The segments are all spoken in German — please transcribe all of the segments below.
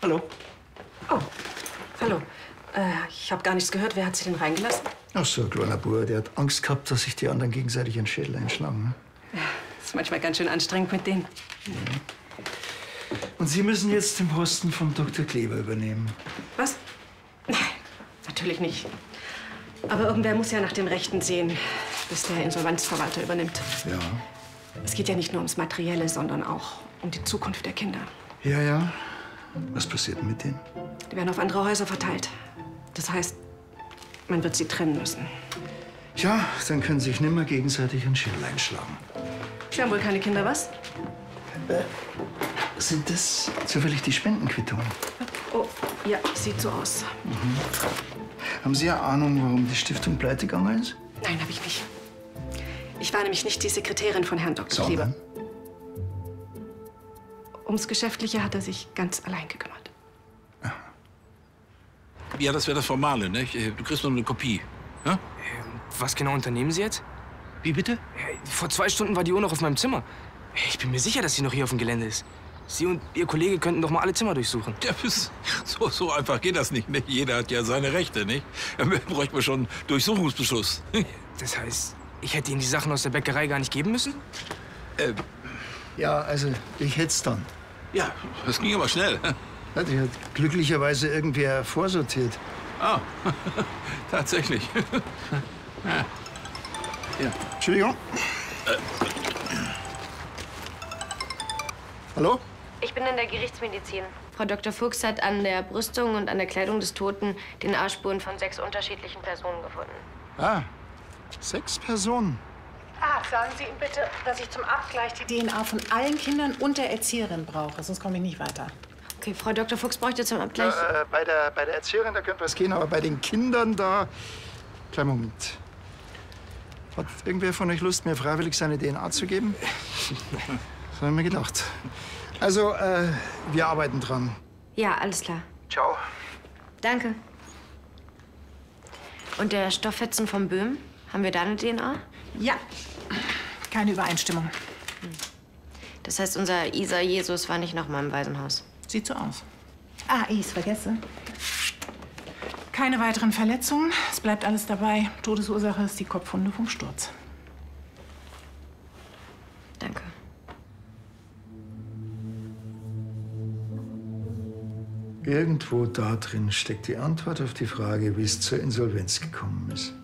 Hallo. Oh, hallo. Ich habe gar nichts gehört. Wer hat Sie denn reingelassen? Ach so, ein kleiner Bub, der hat Angst gehabt, dass sich die anderen gegenseitig den Schädel einschlagen. Ne? Ja, ist manchmal ganz schön anstrengend mit denen. Ja. Und Sie müssen jetzt den Posten von Dr. Kleber übernehmen. Was? Nein, natürlich nicht. Aber irgendwer muss ja nach dem Rechten sehen, bis der Insolvenzverwalter übernimmt. Ja. Es geht ja nicht nur ums Materielle, sondern auch um die Zukunft der Kinder. Ja, ja. Was passiert denn mit denen? Die werden auf andere Häuser verteilt. Das heißt, man wird sie trennen müssen. Ja, dann können sie sich nimmer gegenseitig den Schädel einschlagen. Sie haben wohl keine Kinder, was? Sind das zufällig die Spendenquittungen? Oh, ja, sieht so aus. Mhm. Haben Sie eine Ahnung, warum die Stiftung pleite gegangen ist? Nein, habe ich nicht. Ich war nämlich nicht die Sekretärin von Herrn Dr. Kleber. Ums Geschäftliche hat er sich ganz allein gekümmert. Ja, das wäre das Formale, ne? Du kriegst nur eine Kopie. Ja? Was genau unternehmen Sie jetzt? Wie bitte? Vor 2 Stunden war die Uhr noch auf meinem Zimmer. Ich bin mir sicher, dass sie noch hier auf dem Gelände ist. Sie und Ihr Kollege könnten doch mal alle Zimmer durchsuchen. Ja, so einfach geht das nicht, ne? Jeder hat ja seine Rechte, nicht? Da bräuchten wir schon einen Durchsuchungsbeschluss. Das heißt, ich hätte Ihnen die Sachen aus der Bäckerei gar nicht geben müssen? Ja, also ich hätte es dann. Ja, das ging aber schnell. Ja, die hat glücklicherweise irgendwer vorsortiert. Ah, tatsächlich. Ja. Entschuldigung. Hallo? Ich bin in der Gerichtsmedizin. Frau Dr. Fuchs hat an der Brüstung und an der Kleidung des Toten DNA-Spuren von 6 unterschiedlichen Personen gefunden. Ah, 6 Personen. Sagen Sie ihm bitte, dass ich zum Abgleich die DNA von allen Kindern und der Erzieherin brauche, sonst komme ich nicht weiter. Okay, Frau Dr. Fuchs bräuchte zum Abgleich... Bei der Erzieherin, da könnte was gehen, aber bei den Kindern da... Kleinen Moment. Hat irgendwer von euch Lust, mir freiwillig seine DNA zu geben? Das habe ich mir gedacht. Also, wir arbeiten dran. Ja, alles klar. Ciao. Danke. Und der Stofffetzen vom Böhm? Haben wir da eine DNA? Ja. Keine Übereinstimmung. Das heißt, unser Isa Jesus war nicht noch mal im Waisenhaus. Sieht so aus. Ah, ich vergesse. Keine weiteren Verletzungen. Es bleibt alles dabei. Todesursache ist die Kopfwunde vom Sturz. Danke. Irgendwo da drin steckt die Antwort auf die Frage, wie es zur Insolvenz gekommen ist.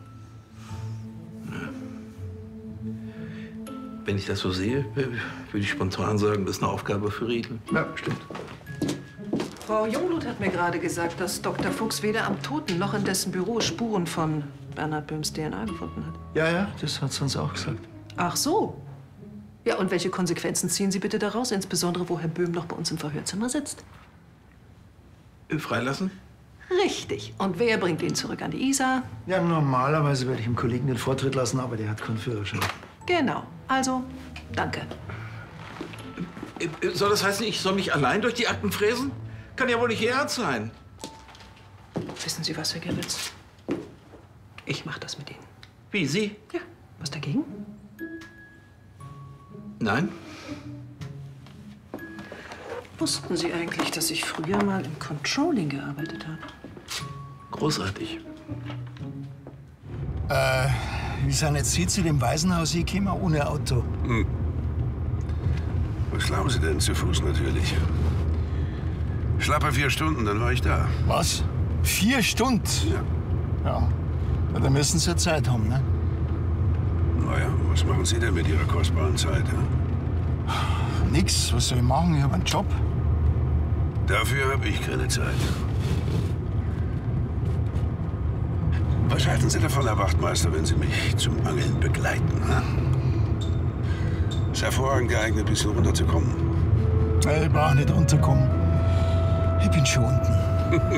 Wenn ich das so sehe, würde ich spontan sagen, das ist eine Aufgabe für Riedel. Ja, stimmt. Frau Jungblut hat mir gerade gesagt, dass Dr. Fuchs weder am Toten noch in dessen Büro Spuren von Bernhard Böhms DNA gefunden hat. Ja, das hat sie uns auch gesagt. Ach so. Ja, und welche Konsequenzen ziehen Sie bitte daraus, insbesondere wo Herr Böhm noch bei uns im Verhörzimmer sitzt? Freilassen? Richtig. Und wer bringt ihn zurück an die Isar? Ja, normalerweise werde ich dem Kollegen den Vortritt lassen, aber der hat keinen Führerschein. Genau. Also, danke. Soll das heißen, ich soll mich allein durch die Akten fräsen? Kann ja wohl nicht Ihr Ernst sein. Wissen Sie was, Herr Gerritz? Ich mach das mit Ihnen. Wie, Sie? Ja. Was dagegen? Nein. Wussten Sie eigentlich, dass ich früher mal im Controlling gearbeitet habe? Großartig. Wie sind jetzt Sie zu dem Waisenhaus gekommen ohne Auto? Was glauben Sie denn? Zu Fuß natürlich. Schlappe 4 Stunden, dann war ich da. Was? 4 Stunden? Ja. Ja, dann müssen Sie ja Zeit haben, ne? Naja, was machen Sie denn mit Ihrer kostbaren Zeit? Ja? Nix. Was soll ich machen? Ich habe einen Job. Dafür habe ich keine Zeit. Was halten Sie davon, Herr Wachtmeister, wenn Sie mich zum Angeln begleiten? Ne? Ist hervorragend geeignet, ein bisschen runterzukommen. Ich brauche nicht runterkommen. Ich bin schon unten.